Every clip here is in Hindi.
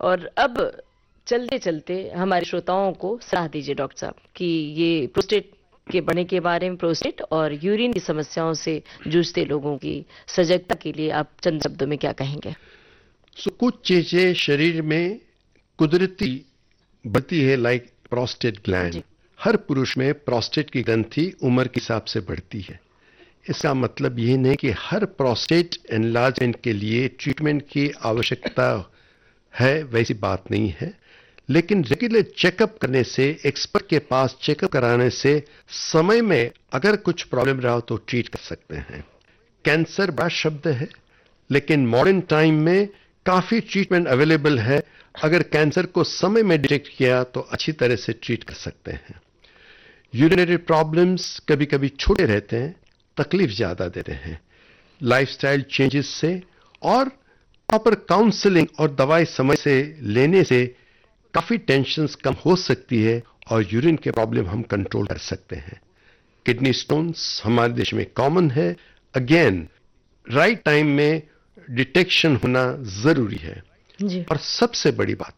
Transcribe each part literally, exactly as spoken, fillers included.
और अब चलते चलते हमारे श्रोताओं को सलाह दीजिए डॉक्टर साहब कि ये प्रोस्टेट के बढ़ने के बारे में, प्रोस्टेट और यूरिन की समस्याओं से जूझते लोगों की सजगता के लिए आप चंद शब्दों में क्या कहेंगे? सो so, कुछ चीजें शरीर में कुदरती बढ़ती है, लाइक प्रोस्टेट ग्लैंड। हर पुरुष में प्रोस्टेट की ग्रंथि उम्र के हिसाब से बढ़ती है। इसका मतलब ये नहीं कि हर प्रोस्टेट एनलार्जमेंट के लिए ट्रीटमेंट की आवश्यकता है, वैसी बात नहीं है। लेकिन रेगुलर चेकअप करने से, एक्सपर्ट के पास चेकअप कराने से समय में अगर कुछ प्रॉब्लम रहा तो ट्रीट कर सकते हैं। कैंसर बड़ा शब्द है, लेकिन मॉडर्न टाइम में काफी ट्रीटमेंट अवेलेबल है। अगर कैंसर को समय में डिटेक्ट किया तो अच्छी तरह से ट्रीट कर सकते हैं। यूरिनरी प्रॉब्लम्स कभी कभी छोटे रहते हैं, तकलीफ ज्यादा देते हैं। लाइफस्टाइल चेंजेस से और प्रॉपर काउंसलिंग और दवाई समय से लेने से काफी टेंशन्स कम हो सकती है और यूरिन के प्रॉब्लम हम कंट्रोल कर सकते हैं। किडनी स्टोन्स हमारे देश में कॉमन है। अगेन राइट टाइम में डिटेक्शन होना जरूरी है जी। और सबसे बड़ी बात,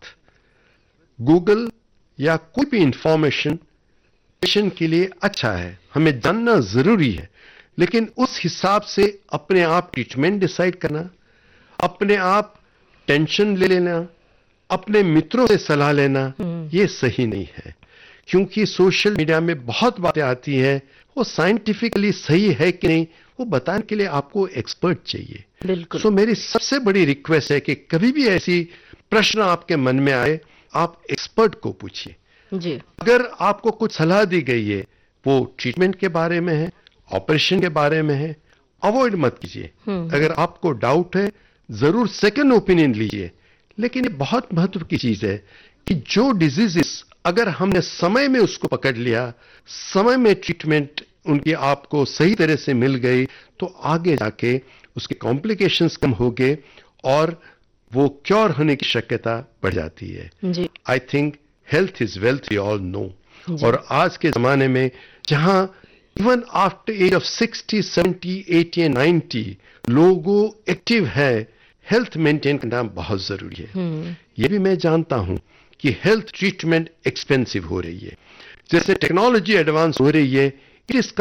गूगल या कोई भी इंफॉर्मेशन पेशेंट के लिए अच्छा है, हमें जानना जरूरी है, लेकिन उस हिसाब से अपने आप ट्रीटमेंट डिसाइड करना, अपने आप टेंशन ले लेना, अपने मित्रों से सलाह लेना, ये सही नहीं है। क्योंकि सोशल मीडिया में बहुत बातें आती हैं, वो साइंटिफिकली सही है कि नहीं वो बताने के लिए आपको एक्सपर्ट चाहिए। बिल्कुल। सो मेरी सबसे बड़ी रिक्वेस्ट है कि कभी भी ऐसी प्रश्न आपके मन में आए, आप एक्सपर्ट को पूछिए। जी। अगर आपको कुछ सलाह दी गई है, वो ट्रीटमेंट के बारे में है, ऑपरेशन के बारे में है, अवॉइड मत कीजिए। अगर आपको डाउट है, जरूर सेकंड ओपिनियन लीजिए। लेकिन ये बहुत महत्व की चीज है कि जो डिजीजेस अगर हमने समय में उसको पकड़ लिया, समय में ट्रीटमेंट उनकी आपको सही तरह से मिल गई, तो आगे जाके उसके कॉम्प्लिकेशंस कम हो गए और वो क्योर होने की शक्यता बढ़ जाती है। जी। I think health is wealth, we all know. और आज के जमाने में जहां even after as of sixty, seventy, eighty and ninety लोगों एक्टिव है, हेल्थ मेंटेन करना बहुत जरूरी है। ये भी मैं जानता हूं कि हेल्थ ट्रीटमेंट एक्सपेंसिव हो रही है। जैसे टेक्नोलॉजी एडवांस हो रही है, इट इज